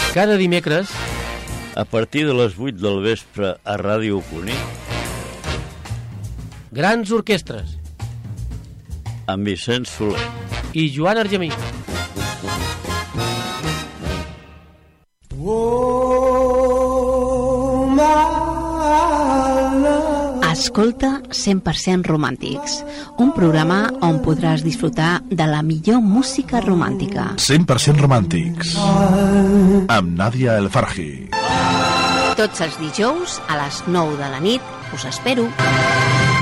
Cada dimecres, a partir de les 8 del vespre a Ràdio Cunit, grans orquestres amb Vicenç Soler i Joan Argemí. Escolta 100% Romàntics, un programa on podràs disfrutar de la millor música romàntica. 100% Romàntics, amb Nadia El Farhi. Tots els dijous a les 9 de la nit us espero.